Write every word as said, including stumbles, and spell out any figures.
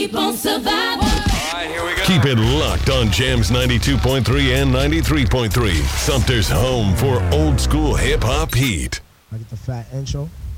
Keep on surviving. All right, here we go. Keep it locked on Jams ninety-two point three and ninety-three point three. Sumter's home for old school hip hop heat. I get the fat intro.